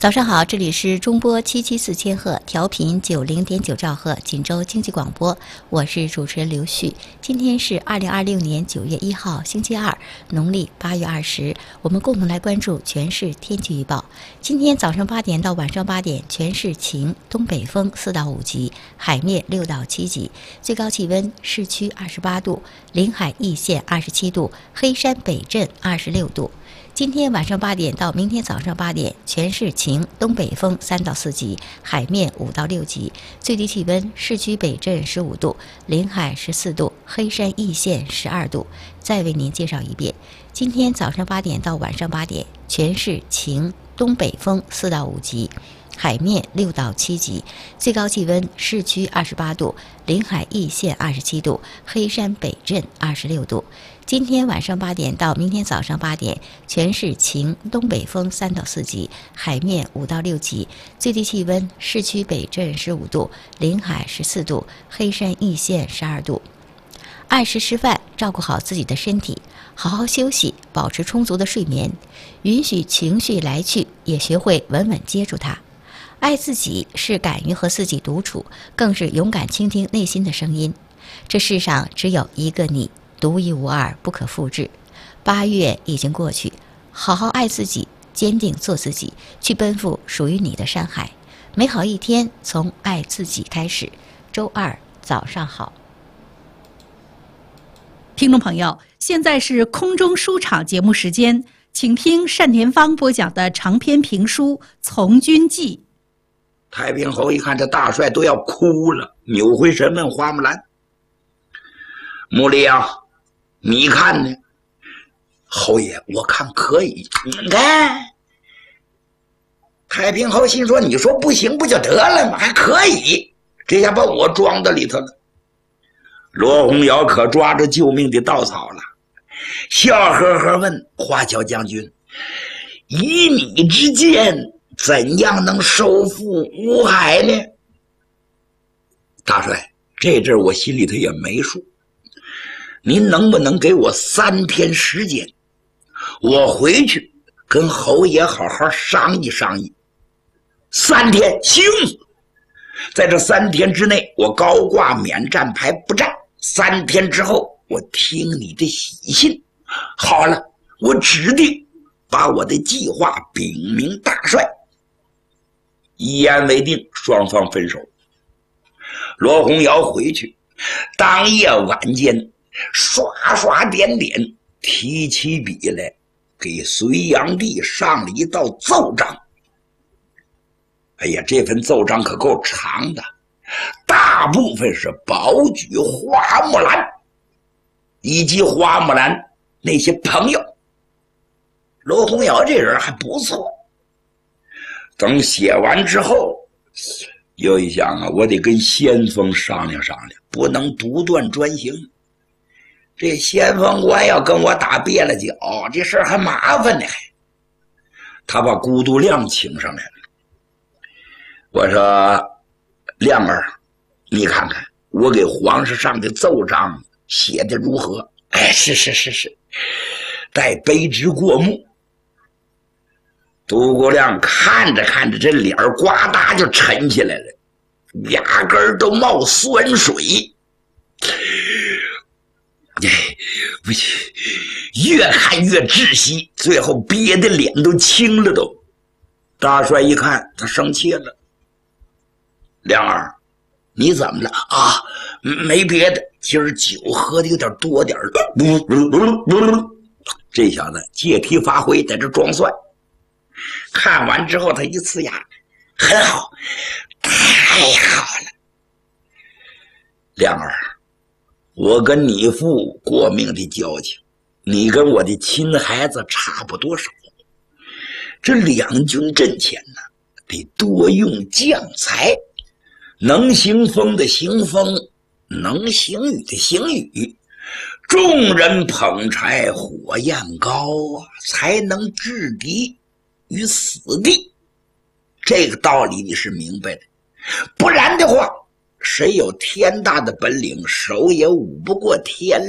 早上好，这里是中波774千赫，调频90.9兆赫，锦州经济广播，我是主持人刘旭。今天是2026年9月1号，星期二，农历8月20。我们共同来关注全市天气预报。今天早上8点到晚上8点，全市晴，东北风4到5级，海面6到7级，最高气温市区28度，临海易县27度，黑山北镇26度。今天晚上8点到明天早上8点，全市晴，东北风3到4级，海面5到6级，最低气温市区北镇15度，临海14度，黑山易县12度。再为您介绍一遍，今天早上8点到晚上8点，全市晴，东北风4到5级，海面6到7级，最高气温市区28度，临海易县27度，黑山北镇26度。今天晚上8点到明天早上8点，全市晴，东北风3到4级，海面5到6级，最低气温市区北镇15度，临海14度，黑山易县12度。按时吃饭，照顾好自己的身体，好好休息，保持充足的睡眠，允许情绪来去，也学会稳稳接住它。爱自己是敢于和自己独处，更是勇敢倾听内心的声音。这世上只有一个你，独一无二，不可复制。8月已经过去，好好爱自己，坚定做自己，去奔赴属于你的山海。美好一天从爱自己开始。周二早上好。 听众朋友，现在是空中书场节目时间，请听单田芳播讲的长篇评书《从军记》。 太平侯一看这大帅都要哭了，扭回身问花木兰：“穆里啊，你看呢？”侯爷，我看可以。你看，太平侯心说：“你说不行不就得了吗？还可以，这下把我装到里头了。”罗洪尧可抓着救命的稻草了，笑呵呵问花桥将军：“以你之见，怎样能收复乌海呢？”大帅，这阵我心里头也没数，您能不能给我3天时间，我回去跟侯爷好好商议商议。3天行，在这3天之内，我高挂免战牌不战。3天之后，我听你的喜信。好了，我指定把我的计划禀明大帅。一言为定，双方分手。罗洪尧回去，当夜晚间刷刷点点提起笔来，给隋炀帝上了一道奏章。哎呀，这份奏章可够长的，大部分是保举花木兰以及花木兰那些朋友。罗洪尧这人还不错，等写完之后，又一想啊，我得跟先锋商量商量，不能独断专行。这先锋官要跟我打别了脚，这事儿还麻烦呢。他把孤独亮请上来了。我说：“亮儿，你看看我给皇上上的奏章写的如何？”“哎，是，待卑职过目。”杜国亮看着看着，这脸呱嗒就沉起来了，压根儿都冒酸水。不行，越看越窒息，最后憋的脸都青了都。大帅一看，他生气了：“亮儿，你怎么了啊？”“没别的，今儿酒喝的有点多点了。”这小子借题发挥，在这装蒜。看完之后，他一呲牙：“很好，太好了。亮儿，我跟你父过命的交情，你跟我的亲孩子差不多少。这两军阵前呢，得多用将才，能行风的行风，能行雨的行雨。众人捧柴火焰高啊，才能制敌于死地。这个道理你是明白的，不然的话，谁有天大的本领，手也舞不过天